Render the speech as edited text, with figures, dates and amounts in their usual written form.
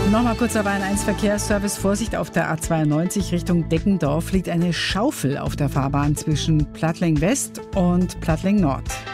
Nochmal kurzer Bayern-1 Verkehrsservice. Vorsicht, auf der A92 Richtung Deggendorf liegt eine Schaufel auf der Fahrbahn zwischen Plattling West und Plattling Nord.